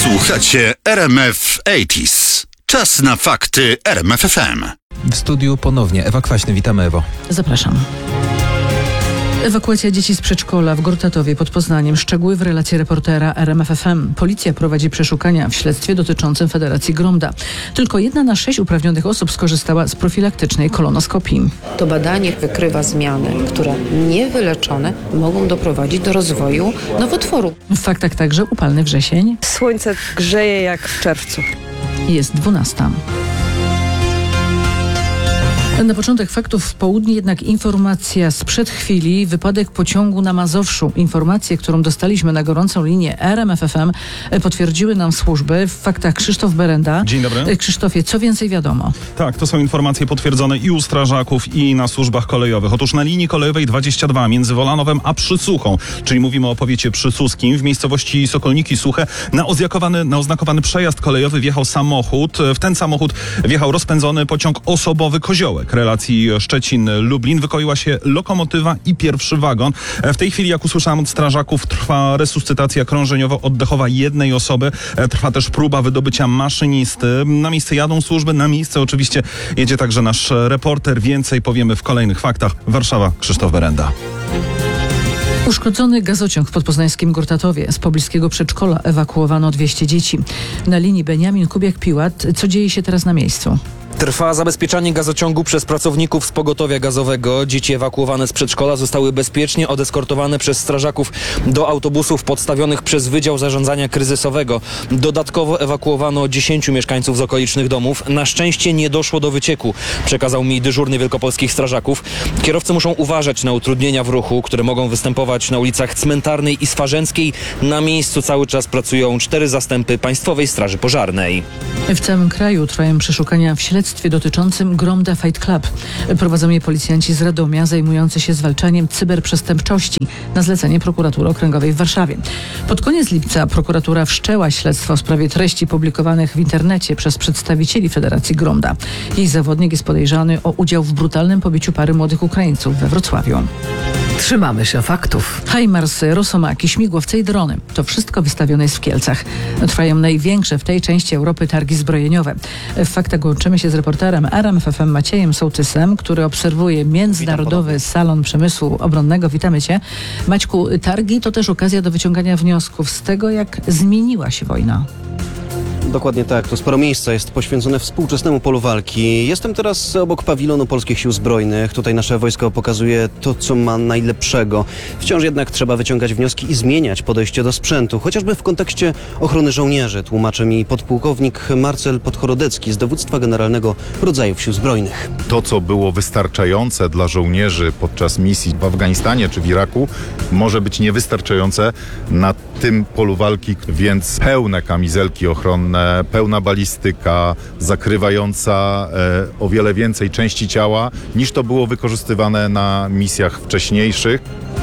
Słuchacie RMF 80s. Czas na fakty RMF FM. W studiu ponownie Ewa Kwaśny. Witamy, Ewo. Zapraszam. Ewakuacja dzieci z przedszkola w Gortatowie pod Poznaniem. Szczegóły w relacji reportera RMF FM. Policja prowadzi przeszukania w śledztwie dotyczącym Federacji Gromda. Tylko 1 na 6 uprawnionych osób skorzystała z profilaktycznej kolonoskopii. To badanie wykrywa zmiany, które niewyleczone mogą doprowadzić do rozwoju nowotworu. W faktach także upalny wrzesień. Słońce grzeje jak w czerwcu. Jest 12. Na początek faktów w południe jednak informacja sprzed chwili. Wypadek pociągu na Mazowszu. Informację, którą dostaliśmy na gorącą linię RMF FM, potwierdziły nam służby. W faktach Krzysztof Berenda. Dzień dobry. Krzysztofie, co więcej wiadomo? Tak, to są informacje potwierdzone i u strażaków, i na służbach kolejowych. Otóż na linii kolejowej 22 między Wolanowem a Przysuchą, czyli mówimy o powiecie przysuskim, w miejscowości Sokolniki Suche, na oznakowany przejazd kolejowy wjechał samochód. W ten samochód wjechał rozpędzony pociąg osobowy Koziołek. Relacji Szczecin-Lublin wykoiła się lokomotywa i pierwszy wagon. W tej chwili, jak usłyszałem od strażaków, trwa resuscytacja krążeniowo-oddechowa jednej osoby. Trwa też próba wydobycia maszynisty. Na miejsce jadą służby, na miejsce oczywiście jedzie także nasz reporter. Więcej powiemy w kolejnych faktach. Warszawa, Krzysztof Berenda. Uszkodzony gazociąg w podpoznańskim Gortatowie. Z pobliskiego przedszkola ewakuowano 200 dzieci. Na linii Beniamin Kubiak-Piłat. Co dzieje się teraz na miejscu? Trwa zabezpieczanie gazociągu przez pracowników z pogotowia gazowego. Dzieci ewakuowane z przedszkola zostały bezpiecznie odeskortowane przez strażaków do autobusów podstawionych przez Wydział Zarządzania Kryzysowego. Dodatkowo ewakuowano 10 mieszkańców z okolicznych domów. Na szczęście nie doszło do wycieku, przekazał mi dyżurny wielkopolskich strażaków. Kierowcy muszą uważać na utrudnienia w ruchu, które mogą występować na ulicach Cmentarnej i Swarzenckiej. Na miejscu cały czas pracują 4 zastępy Państwowej Straży Pożarnej. W całym kraju trwają przeszukania w śledztwie dotyczącym Gromda Fight Club. Prowadzą je policjanci z Radomia zajmujący się zwalczaniem cyberprzestępczości na zlecenie Prokuratury Okręgowej w Warszawie. Pod koniec lipca prokuratura wszczęła śledztwo w sprawie treści publikowanych w internecie przez przedstawicieli Federacji Gromda. Jej zawodnik jest podejrzany o udział w brutalnym pobiciu pary młodych Ukraińców we Wrocławiu. Trzymamy się faktów. Hajmarsy, Rosomaki, śmigłowce i drony. To wszystko wystawione jest w Kielcach. Trwają największe w tej części Europy targi zbrojeniowe. W faktach łączymy się z reporterem RMF FM Maciejem Sołtysem, który obserwuje Międzynarodowy Salon Przemysłu Obronnego. Witamy Cię. Maćku, targi to też okazja do wyciągania wniosków z tego, jak zmieniła się wojna. Dokładnie tak. To sporo miejsca jest poświęcone współczesnemu polu walki. Jestem teraz obok pawilonu Polskich Sił Zbrojnych. Tutaj nasze wojsko pokazuje to, co ma najlepszego. Wciąż jednak trzeba wyciągać wnioski i zmieniać podejście do sprzętu. Chociażby w kontekście ochrony żołnierzy, tłumaczy mi podpułkownik Marcel Podchorodecki z Dowództwa Generalnego Rodzajów Sił Zbrojnych. To, co było wystarczające dla żołnierzy podczas misji w Afganistanie czy w Iraku, może być niewystarczające na tym polu walki, więc pełne kamizelki ochronne, pełna balistyka, zakrywająca o wiele więcej części ciała, niż to było wykorzystywane na misjach wcześniejszych.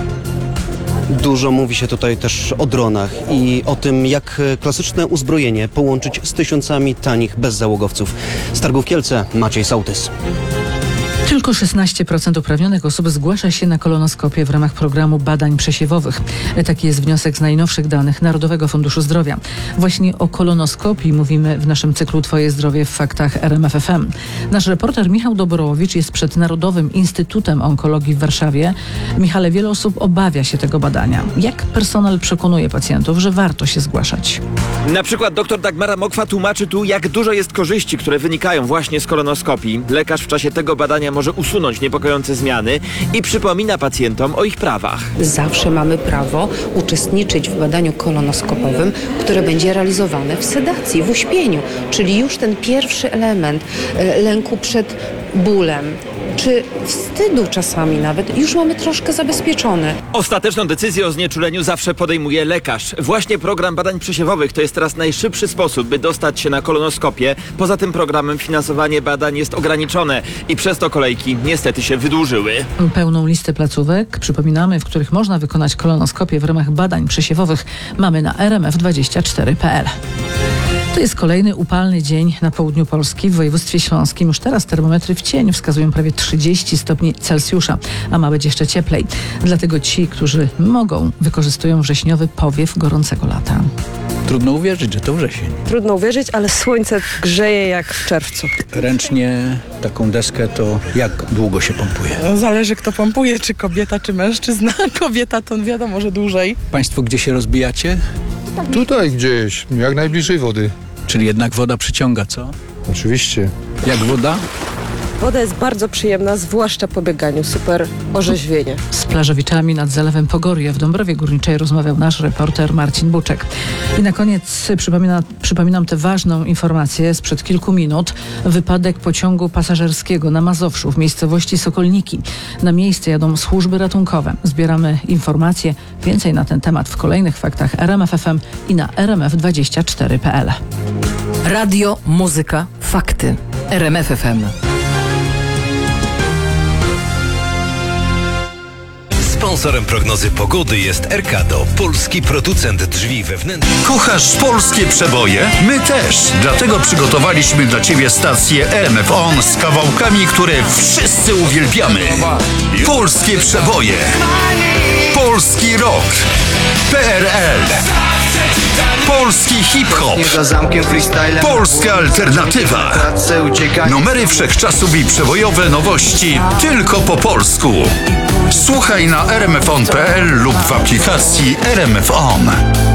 Dużo mówi się tutaj też o dronach i o tym, jak klasyczne uzbrojenie połączyć z tysiącami tanich bezzałogowców. Z targów Kielce, Maciej Sołtys. Tylko 16% uprawnionych osób zgłasza się na kolonoskopię w ramach programu badań przesiewowych. Taki jest wniosek z najnowszych danych Narodowego Funduszu Zdrowia. Właśnie o kolonoskopii mówimy w naszym cyklu Twoje zdrowie w faktach RMF FM. Nasz reporter Michał Dobrowicz jest przed Narodowym Instytutem Onkologii w Warszawie. Michale, wiele osób obawia się tego badania. Jak personel przekonuje pacjentów, że warto się zgłaszać? Na przykład dr Dagmara Mokwa tłumaczy tu, jak dużo jest korzyści, które wynikają właśnie z kolonoskopii. Lekarz w czasie tego badania może usunąć niepokojące zmiany i przypomina pacjentom o ich prawach. Zawsze mamy prawo uczestniczyć w badaniu kolonoskopowym, które będzie realizowane w sedacji, w uśpieniu, czyli już ten pierwszy element lęku przed bólem, czy wstydu czasami nawet, już mamy troszkę zabezpieczone. Ostateczną decyzję o znieczuleniu zawsze podejmuje lekarz. Właśnie program badań przesiewowych to jest teraz najszybszy sposób, by dostać się na kolonoskopię. Poza tym programem finansowanie badań jest ograniczone i przez to kolejki niestety się wydłużyły. Pełną listę placówek, przypominamy, w których można wykonać kolonoskopię w ramach badań przesiewowych, mamy na rmf24.pl. To jest kolejny upalny dzień na południu Polski, w województwie śląskim. Już teraz termometry w cieniu wskazują prawie 30 stopni Celsjusza, a ma być jeszcze cieplej. Dlatego ci, którzy mogą, wykorzystują wrześniowy powiew gorącego lata. Trudno uwierzyć, że to wrzesień. Trudno uwierzyć, ale słońce grzeje jak w czerwcu. Ręcznie taką deskę to jak długo się pompuje? Zależy kto pompuje, czy kobieta, czy mężczyzna. Kobieta to wiadomo, że dłużej. Państwo gdzie się rozbijacie? Tutaj gdzieś, jak najbliżej wody. Czyli jednak woda przyciąga, co? Oczywiście. Jak woda? Woda jest bardzo przyjemna, zwłaszcza po bieganiu. Super orzeźwienie. Z plażowiczami nad Zalewem Pogorje w Dąbrowie Górniczej rozmawiał nasz reporter Marcin Buczek. I na koniec przypominam tę ważną informację sprzed kilku minut. Wypadek pociągu pasażerskiego na Mazowszu w miejscowości Sokolniki. Na miejsce jadą służby ratunkowe. Zbieramy informacje. Więcej na ten temat w kolejnych faktach RMF FM i na rmf24.pl. Radio, muzyka, fakty. RMF FM. Sponsorem prognozy pogody jest Erkado, polski producent drzwi wewnętrznych. Kochasz polskie przeboje? My też. Dlatego przygotowaliśmy dla Ciebie stację RMF On z kawałkami, które wszyscy uwielbiamy. Polskie przeboje. Polski rock. PRL. Polski hip-hop. Polska alternatywa. Numery wszechczasów i przebojowe nowości tylko po polsku. Słuchaj na rmfon.pl lub w aplikacji RMF On.